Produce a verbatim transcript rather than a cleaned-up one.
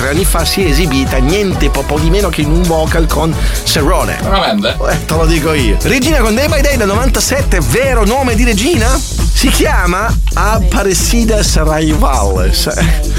tre anni fa si è esibita niente po' di meno che in un vocal con Serrone. Veramente? Eh, te lo dico io. Regina con Day by Day del novantasette, vero nome di regina? Si chiama Aparecidas Raivalles.